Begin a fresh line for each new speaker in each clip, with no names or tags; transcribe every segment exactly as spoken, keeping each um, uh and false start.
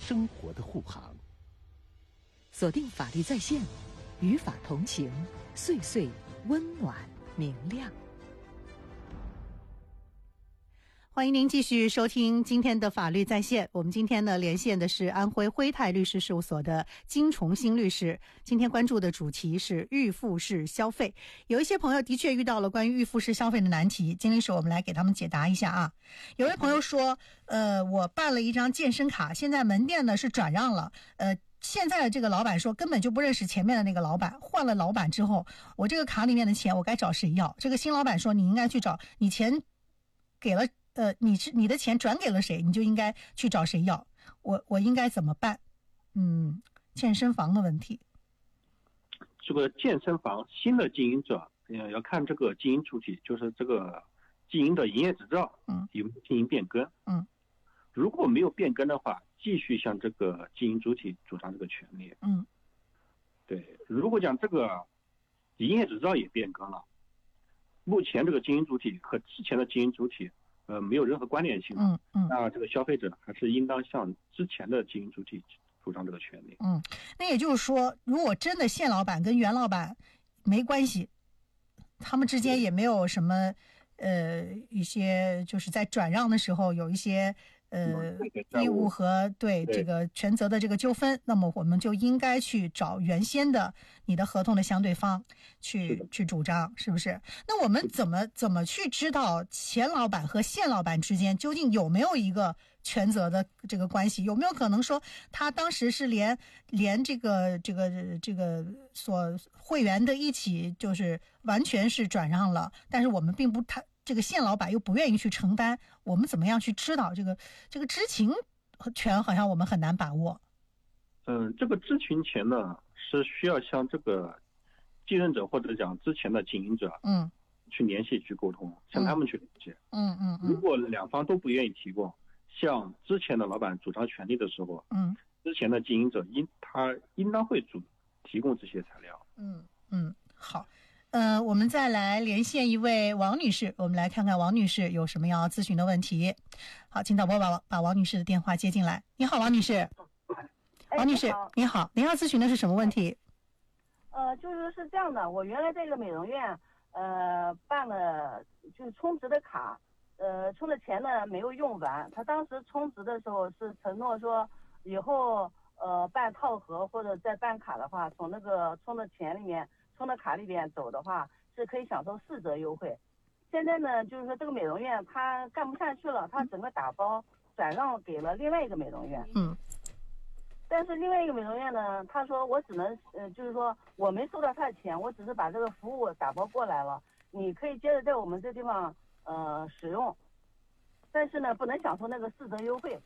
生活的护航。
锁定法律在线，与法同行，岁岁温暖明亮。
欢迎您继续收听今天的法律在线。我们今天呢连线的是安徽辉泰律师事务所的金崇新律师。今天关注的主题是预付式消费。有一些朋友的确遇到了关于预付式消费的难题，金律师我们来给他们解答一下啊。有位朋友说，呃，我办了一张健身卡，现在门店呢是转让了，呃。现在的这个老板说根本就不认识前面的那个老板，换了老板之后，我这个卡里面的钱我该找谁要？这个新老板说你应该去找，你钱给了呃，你是你的钱转给了谁，你就应该去找谁要。我我应该怎么办？嗯，健身房的问题。
这个健身房新的经营者，呃，要看这个经营主体，就是这个经营的营业执照，嗯，有没有进行变更？嗯，如果没有变更的话，继续向这个经营主体主张这个权利。嗯，对。如果讲这个营业执照也变更了，目前这个经营主体和之前的经营主体呃没有任何关联性了，嗯嗯，那这个消费者还是应当向之前的经营主体主张这个权利。
嗯，那也就是说，如果真的现老板跟原老板没关系，他们之间也没有什么呃一些就是在转让的时候有一些呃，义务和对这个权责的这个纠纷，那么我们就应该去找原先的你的合同的相对方去去主张，是不是？那我们怎么怎么去知道前老板和现老板之间究竟有没有一个权责的这个关系？有没有可能说他当时是连连这个这个这个所会员的一起就是完全是转让了，但是我们并不他。这个现老板又不愿意去承担，我们怎么样去知道这个这个知情权？好像我们很难把握。
嗯，这个知情权呢，是需要向这个继任者或者讲之前的经营者，嗯，去联系去沟通，向他们去联系。嗯嗯嗯。如果两方都不愿意提供，向之前的老板主张权利的时候，嗯，之前的经营者应他应当会主提供这些材料。
嗯嗯，好。呃，我们再来连线一位王女士，我们来看看王女士有什么要咨询的问题。好，请导播把把王女士的电话接进来。你好，王女士。王女士，你好，您要咨询的是什么问题？
呃，就是是这样的，我原来这个美容院，呃，办了就是充值的卡，呃，充的钱呢没有用完。他当时充值的时候是承诺说，以后呃办套盒或者再办卡的话，从那个充的钱里面。充的卡里边走的话是可以享受四折优惠。现在呢，就是说这个美容院他干不下去了，他整个打包转让给了另外一个美容院。嗯。但是另外一个美容院呢，他说我只能呃，就是说我没收到他的钱，我只是把这个服务打包过来了，你可以接着在我们这地方呃使用，但是呢不能享受那个四折优惠。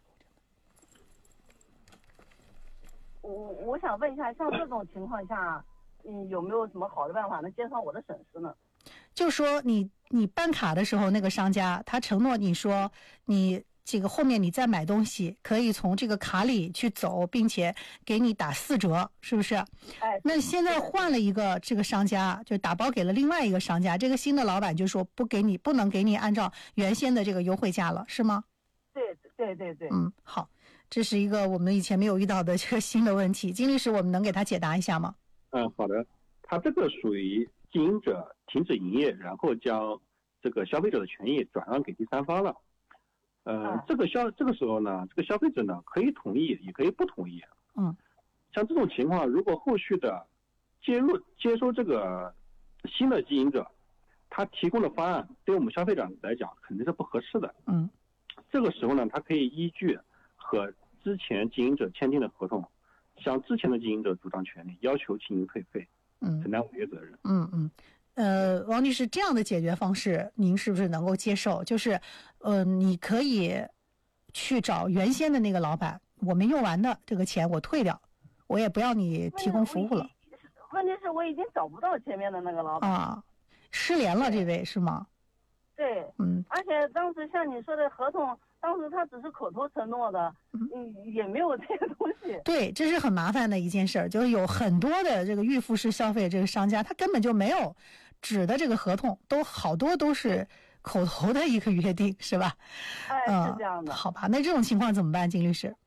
我我想问一下，像这种情况下。嗯，有没有什么好的办法能减少我的损失呢？
就说你你办卡的时候，那个商家他承诺你说你这个后面你再买东西可以从这个卡里去走，并且给你打四折，是不是？哎，那现在换了一个这个商家，就打包给了另外一个商家，这个新的老板就说不给你，不能给你按照原先的这个优惠价了，是吗？
对对对对。
嗯，好，这是一个我们以前没有遇到的这个新的问题，金律师，我们能给他解答一下吗？
嗯，好的。他这个属于经营者停止营业，然后将这个消费者的权益转让给第三方了。呃，这个消这个时候呢，这个消费者呢可以同意，也可以不同意。嗯，像这种情况，如果后续的接入接收这个新的经营者，他提供的方案对我们消费者来讲肯定是不合适的。嗯，这个时候呢，他可以依据和之前经营者签订的合同。向之前的经营者主张权利，要求经营退费，嗯，承担违约责任。
嗯嗯，呃，王律师，这样的解决方式，您是不是能够接受？就是，呃，你可以去找原先的那个老板，我没用完的这个钱我退掉，我也不要你提供服务了。
问题是我已经找不到前面的那个老板
啊，失联了，这位是吗？
对，嗯，而且当时像你说的合同。当时他只是口头承诺的，嗯，也没有这些东西。
对，这是很麻烦的一件事儿，就是有很多的这个预付式消费这个商家，他根本就没有纸的这个合同，都好多都是口头的一个约定，是吧？
哎，是这样的。
好吧，那这种情况怎么办，金律师？